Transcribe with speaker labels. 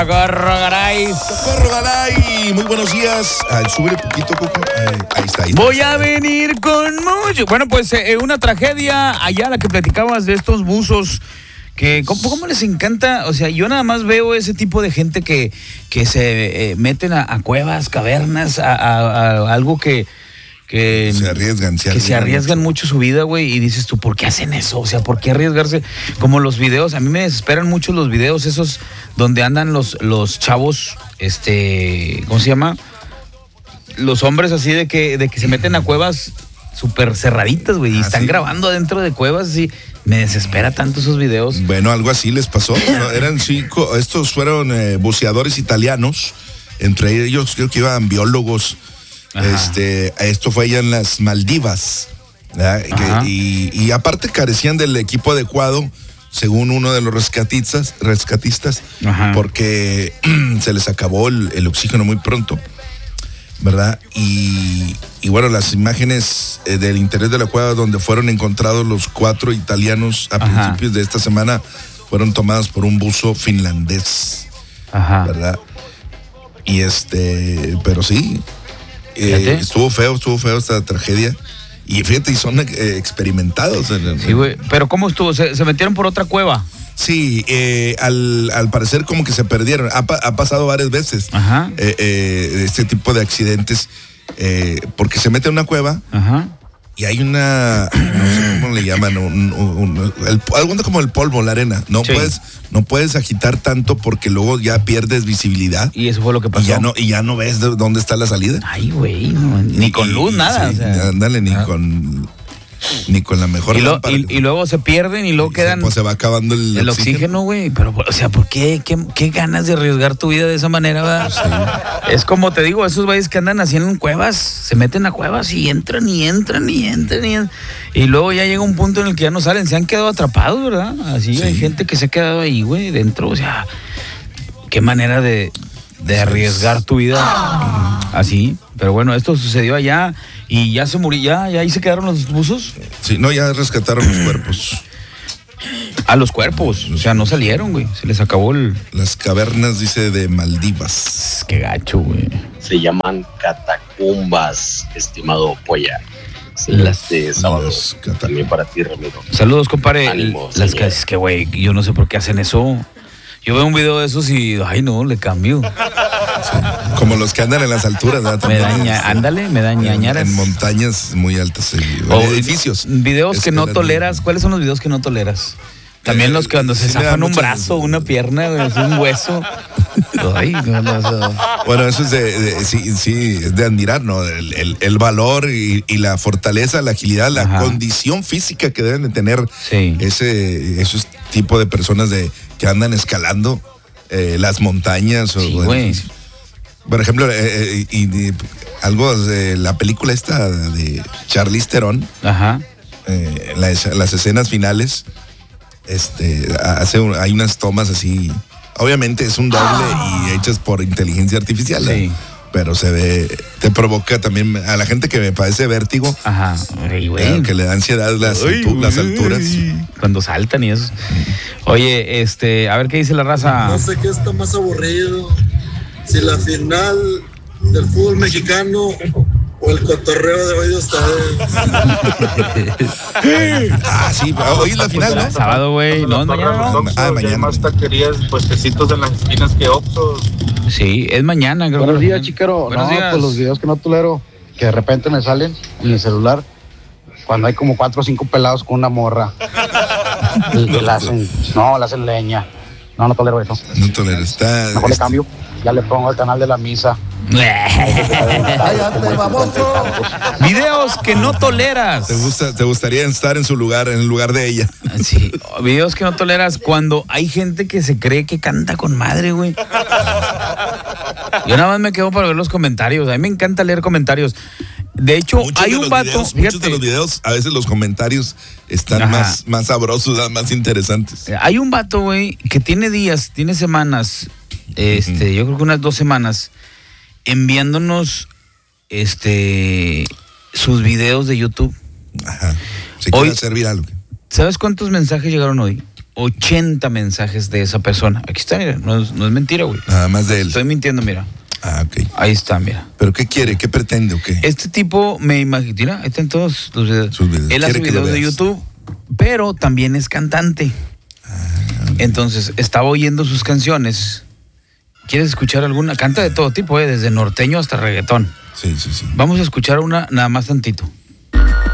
Speaker 1: Socorro, garay.
Speaker 2: Socorro, garay. Muy buenos días. Sube un poquito, Coco. Ahí está.
Speaker 1: Voy a venir con mucho. Bueno, pues una tragedia allá, la que platicabas de estos buzos. Que ¿cómo les encanta? O sea, yo nada más veo ese tipo de gente que se meten a cuevas, cavernas, a algo que
Speaker 2: se arriesgan
Speaker 1: mucho su vida, güey, y dices tú, ¿por qué hacen eso? O sea, ¿por qué arriesgarse? Como los videos, a mí me desesperan mucho los videos esos donde andan los chavos, ¿cómo se llama? Los hombres así de que se meten a cuevas súper cerraditas, güey, y están grabando adentro de cuevas, así. Me desespera tanto esos videos.
Speaker 2: Bueno, algo así les pasó. Eran 5, estos fueron buceadores italianos, entre ellos creo que iban biólogos. Esto fue allá en las Maldivas, y aparte carecían del equipo adecuado, según uno de los rescatistas, porque se les acabó el oxígeno muy pronto, ¿verdad? Y bueno, las imágenes del interior de la cueva donde fueron encontrados los 4 italianos a principios de esta semana fueron tomadas por un buzo finlandés, ¿verdad? Y pero sí, estuvo feo esta tragedia. Y fíjate, y son experimentados.
Speaker 1: Sí, güey. Pero ¿cómo estuvo? ¿Se metieron por otra cueva?
Speaker 2: Sí, al parecer como que se perdieron. Ha pasado varias veces este tipo de accidentes, porque se mete en una cueva y hay una, no sé cómo le llaman, algo como el polvo, la arena. No puedes agitar tanto porque luego ya pierdes visibilidad.
Speaker 1: Y eso fue lo que pasó.
Speaker 2: Y ya no ves dónde está la salida.
Speaker 1: Ay, güey, ni con luz, nada.
Speaker 2: Sí, o sea, ándale, ni con la mejor lámpara.
Speaker 1: Y luego se pierden y luego quedan.
Speaker 2: Pues se va acabando el
Speaker 1: oxígeno, güey. Pero, o sea, ¿por qué? ¿Qué ganas de arriesgar tu vida de esa manera, verdad? Sí. Es como te digo, esos güeyes que andan haciendo en cuevas, se meten a cuevas y entran. Y luego ya llega un punto en el que ya no salen, se han quedado atrapados, ¿verdad? Así hay gente que se ha quedado ahí, güey, dentro. O sea, qué manera de arriesgar tu vida así. Pero bueno, esto sucedió allá y ya se murió, ya ahí se quedaron los buzos.
Speaker 2: Sí, no, ya rescataron los cuerpos.
Speaker 1: A los cuerpos, o sea, no salieron, güey. Se les acabó
Speaker 2: las cavernas, dice, de Maldivas.
Speaker 1: Qué gacho, güey.
Speaker 3: Se llaman catacumbas, estimado Polla. Sí, sábados. También para ti, Ramiro.
Speaker 1: Saludos, compadre.
Speaker 3: Ánimo,
Speaker 1: las casas que, güey, yo no sé por qué hacen eso. Yo veo un video de esos y, ay, no, le cambio.
Speaker 2: Sí. Como los que andan en las alturas, ¿verdad?
Speaker 1: Me da ñañaras.
Speaker 2: En montañas muy altas, o edificios.
Speaker 1: Videos que no toleras. ¿Cuáles son los videos que no toleras? También los que cuando se zafan un brazo, una pierna, un hueso. Ay, no.
Speaker 2: Bueno, eso es sí, es de admirar, ¿no? El valor y la fortaleza, la agilidad, la condición física que deben de tener esos tipos de personas que andan escalando las montañas. Por ejemplo, algo de la película esta de Charlize Theron, las escenas finales, hay unas tomas así, obviamente es un doble y hechas por inteligencia artificial, pero se ve, te provoca también a la gente que me padece vértigo, que le da ansiedad las alturas.
Speaker 1: Cuando saltan y eso. Oye, a ver qué dice la raza.
Speaker 4: No sé qué está más aburrido, si la final del fútbol mexicano o el cotorreo de hoy de ustedes.
Speaker 2: Sí, hoy es la final, ¿no?
Speaker 1: Sábado, güey. No, mañana.
Speaker 2: Mañana.
Speaker 5: Hay más taquerías, puestecitos en las esquinas que Oxxos.
Speaker 1: Sí, es mañana, creo.
Speaker 6: Buenos días, chiquero.
Speaker 1: Buenos días.
Speaker 6: Pues los videos que no tolero, que de repente me salen en el celular, cuando hay como 4 o 5 pelados con una morra. Y la hacen leña. No tolero eso.
Speaker 2: No tolero,
Speaker 6: mejor le cambio, ya le pongo al canal de la misa.
Speaker 1: Videos que no toleras.
Speaker 2: ¿Te gustaría estar en su lugar, en el lugar de ella?
Speaker 1: Sí, videos que no toleras cuando hay gente que se cree que canta con madre, güey. Yo nada más me quedo para ver los comentarios. A mí me encanta leer comentarios. De hecho, hay un vato.
Speaker 2: Muchos de los videos, a veces los comentarios están más sabrosos, más interesantes.
Speaker 1: Hay un vato, güey, que tiene semanas, yo creo que unas 2 semanas, enviándonos sus videos de YouTube.
Speaker 2: Se quiere hacer viral.
Speaker 1: ¿Sabes cuántos mensajes llegaron hoy? 80 mensajes de esa persona. Aquí está, mira, no es mentira, güey.
Speaker 2: Nada más de él.
Speaker 1: Estoy mintiendo, mira.
Speaker 2: Ah, ok.
Speaker 1: Ahí está, mira.
Speaker 2: ¿Pero qué quiere? ¿Qué pretende o qué?
Speaker 1: Este tipo, me imagino, mira, ahí están todos los videos.
Speaker 2: Sus videos.
Speaker 1: Él hace videos de YouTube, pero también es cantante. Entonces, estaba oyendo sus canciones. ¿Quieres escuchar alguna? Canta de todo tipo, desde norteño hasta reggaetón.
Speaker 2: Sí.
Speaker 1: Vamos a escuchar una, nada más tantito.